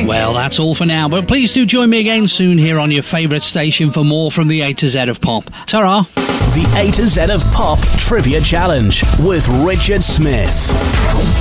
Well, that's all for now, but please do join me again soon here on your favourite station for more from the A to Z of Pop. Ta-ra! The A to Z of Pop Trivia Challenge with Richard Smith.